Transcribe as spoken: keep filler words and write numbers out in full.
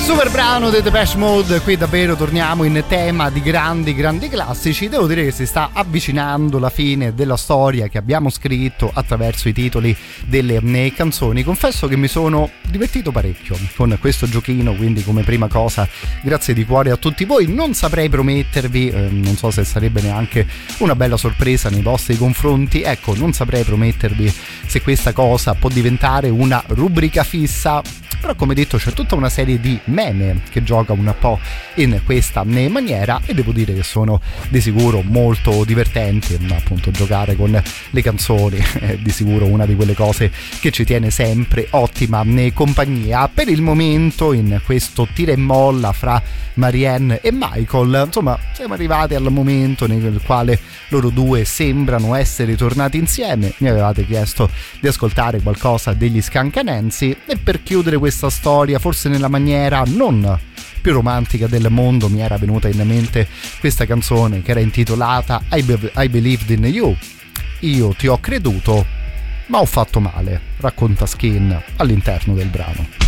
Super brano dei Depeche Mode, qui davvero torniamo in tema di grandi grandi classici. Devo dire che si sta avvicinando la fine della storia che abbiamo scritto attraverso i titoli delle canzoni. Confesso che mi sono divertito parecchio con questo giochino, quindi come prima cosa grazie di cuore a tutti voi. Non saprei promettervi, eh, non so se sarebbe neanche una bella sorpresa nei vostri confronti, ecco, non saprei promettervi se questa cosa può diventare una rubrica fissa, però come detto c'è tutta una serie di meme che gioca un po' in questa maniera e devo dire che sono di sicuro molto divertenti, ma appunto giocare con le canzoni è di sicuro una di quelle cose che ci tiene sempre ottima compagnia. Per il momento in questo tira e molla fra Marianne e Michael, insomma siamo arrivati al momento nel quale loro due sembrano essere tornati insieme. Mi avevate chiesto di ascoltare qualcosa degli Scancanensi e per chiudere questa storia, forse nella maniera non più romantica del mondo, mi era venuta in mente questa canzone che era intitolata I, Be- I Believed in You. Io ti ho creduto ma ho fatto male, racconta Skin all'interno del brano.